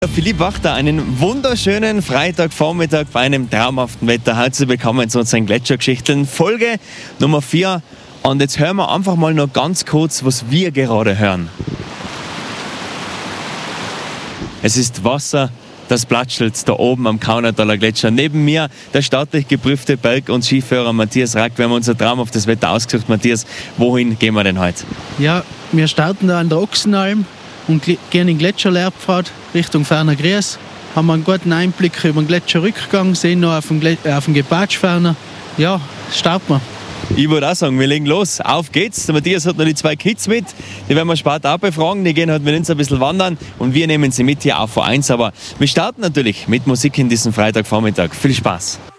Philipp Wachter, einen wunderschönen Freitagvormittag bei einem traumhaften Wetter. Herzlich willkommen zu unseren Gletschergeschichten, Folge Nummer 4. Und jetzt hören wir einfach mal noch ganz kurz, was wir gerade hören. Es ist Wasser, das platschelt da oben am Kaunertaler Gletscher. Neben mir der staatlich geprüfte Berg- und Skifahrer Matthias Rack. Wir haben unser traumhaftes Wetter ausgesucht. Matthias, wohin gehen wir denn heute? Ja, wir starten da an der Ochsenalm und gehen in Gletscherlehrpfad Richtung Ferner Gries. Haben einen guten Einblick über den Gletscherrückgang, sehen noch auf dem Gepatsch ferner. Ja, starten wir. Ich würde auch sagen, wir legen los. Auf geht's. Der Matthias hat noch die 2 Kids mit. Die werden wir später auch befragen. Die gehen halt mit uns ein bisschen wandern und wir nehmen sie mit hier auf V1. Aber wir starten natürlich mit Musik in diesem Freitagvormittag. Viel Spaß.